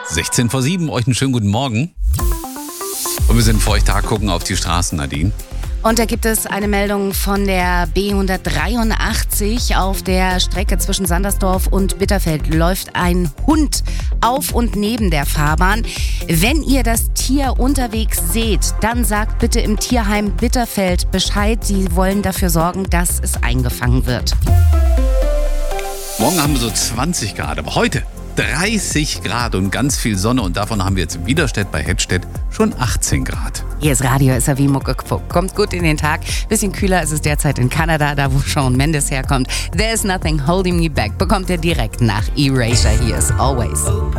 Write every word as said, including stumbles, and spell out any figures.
sechzehn vor sieben, euch einen schönen guten Morgen. Und wir sind für euch da, gucken auf die Straßen, Nadine. Und da gibt es eine Meldung von der B hundertdreiundachtzig. Auf der Strecke zwischen Sandersdorf und Bitterfeld läuft ein Hund auf und neben der Fahrbahn. Wenn ihr das Tier unterwegs seht, dann sagt bitte im Tierheim Bitterfeld Bescheid. Sie wollen dafür sorgen, dass es eingefangen wird. Morgen haben wir so zwanzig Grad, aber heute dreißig Grad und ganz viel Sonne. Und davon haben wir jetzt in Widerstedt bei Hettstedt schon achtzehn Grad. Hier ist Radio S R W Muckefuck. Kommt gut in den Tag. Bisschen kühler ist es derzeit in Kanada, da wo Shawn Mendes herkommt. There's Nothing Holding Me Back bekommt ihr direkt nach Erasure. Hier ist Always.